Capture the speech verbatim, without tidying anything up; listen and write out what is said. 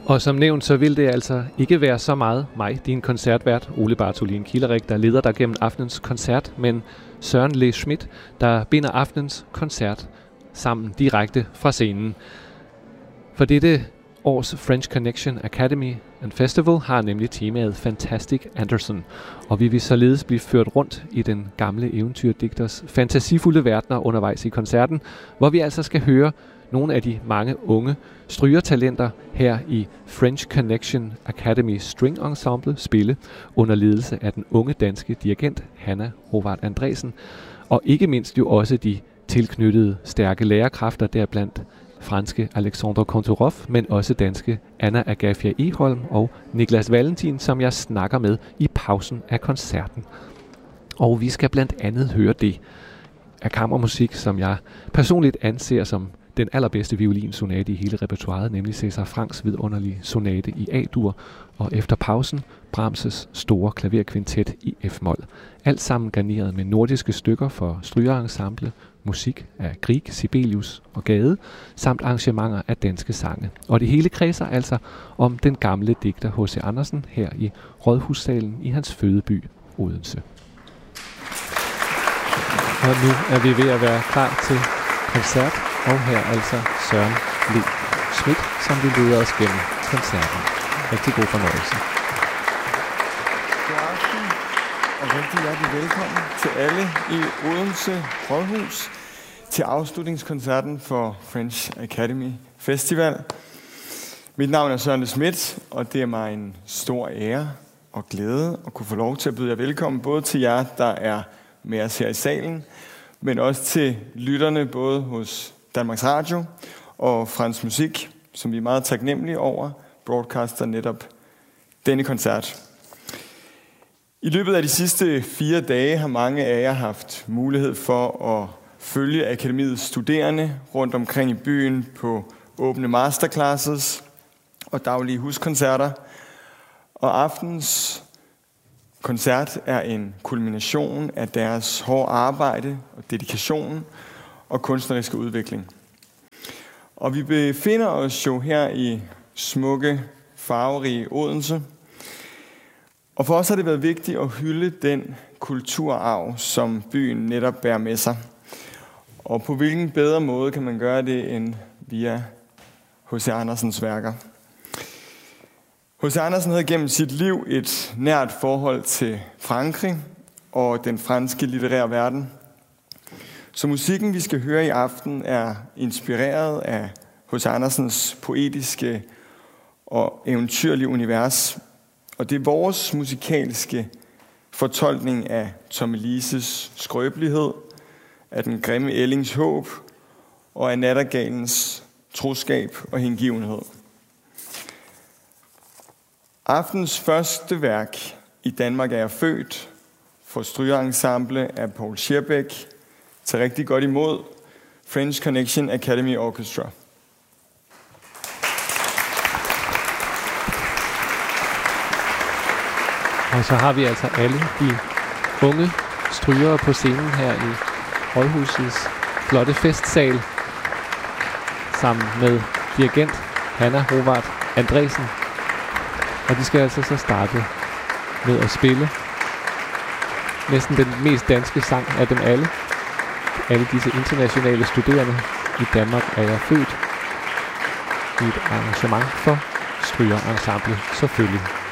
Og som nævnt, så vil det altså ikke være så meget mig, din koncertvært, Ole Bartholin Kielerik, der leder dig gennem aftenens koncert, men Søren Le Schmidt, der binder aftenens koncert sammen direkte fra scenen. For dette års French Connection Academy and Festival har nemlig temaet Fantastic Anderson, og vi vil således blive ført rundt i den gamle eventyrdigters fantasifulde verdener undervejs i koncerten, hvor vi altså skal høre nogle af de mange unge strygertalenter her i French Connection Academy String Ensemble spille under ledelse af den unge danske dirigent Hanna Hovard Andresen, og ikke mindst jo også de tilknyttede stærke lærerkræfter deriblandt franske Alexandre Kontorov, men også danske Anna Agafia Egholm og Niklas Valentin, som jeg snakker med i pausen af koncerten. Og vi skal blandt andet høre det af kammermusik, som jeg personligt anser som den allerbedste violinsonate i hele repertoiret, nemlig César Franks vidunderlige sonate i A-dur, og efter pausen Brahms' store klaverkvintet i F-mol. Alt sammen garneret med nordiske stykker for strygerensemble, musik af Grieg, Sibelius og Gade, samt arrangementer af danske sange. Og det hele kredser altså om den gamle digter H C Andersen her i Rådhussalen i hans fødeby Odense. Og nu er vi ved at være klar til koncert, og her altså Søren Le Schmidt, som vi leder os gennem koncerten. Rigtig god fornøjelse. God aften, og rigtig hjertelig velkommen til alle i Odense Rådhus til afslutningskoncerten for French Academy Festival. Mit navn er Søren Le Schmidt, og det er mig en stor ære og glæde at kunne få lov til at byde jer velkommen, både til jer, der er med os her i salen, men også til lytterne både hos Danmarks Radio og Fransk Musik, som vi er meget taknemmelige over, broadcaster netop denne koncert. I løbet af de sidste fire dage har mange af jer haft mulighed for at følge akademiets studerende rundt omkring i byen på åbne masterclasses og daglige huskoncerter. Og aftens koncert er en kulmination af deres hårde arbejde og dedikation og kunstneriske udvikling. Og vi befinder os jo her i smukke, farverige Odense. Og for os har det været vigtigt at hylde den kulturarv, som byen netop bærer med sig. Og på hvilken bedre måde kan man gøre det end via H C Andersens værker. H C Andersen havde gennem sit liv et nært forhold til Frankrig og den franske litterære verden. Så musikken, vi skal høre i aften, er inspireret af H C Andersens poetiske og eventyrlige univers. Og det er vores musikalske fortolkning af Tomme Lises skrøbelighed, af den grimme Ellings håb og af nattergalens troskab og hengivenhed. Aftens første værk, I Danmark er jeg født, for strygerensemble af Paul Schierbeck, tager rigtig godt imod French Connection Academy Orchestra. Og så har vi altså alle de unge strygere på scenen her i Rådhusets flotte festsal, sammen med dirigent Hanna Hovard Andresen. Og de skal altså så starte med at spille næsten den mest danske sang af dem alle. Alle disse internationale studerende i Danmark er jeg født i et arrangement for strygerensemble selvfølgelig.